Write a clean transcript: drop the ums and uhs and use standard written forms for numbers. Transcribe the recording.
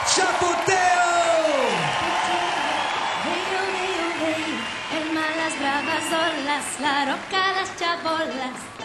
¡Chapoteo! El mar, las bravas olas, la roca, las chabolas.